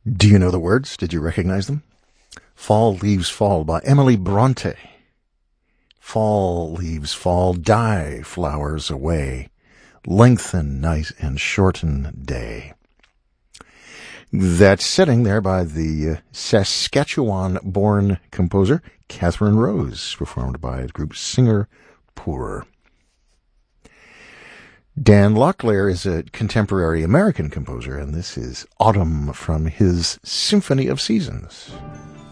Do you know the words? Did you recognize them? Fall Leaves Fall by Emily Bronte. Fall leaves fall, die flowers away, lengthen night and shorten day. That setting there by the Saskatchewan-born composer Catherine Rose, performed by the group Singer Pour. Dan Locklear is a contemporary American composer, and this is Autumn from his Symphony of Seasons.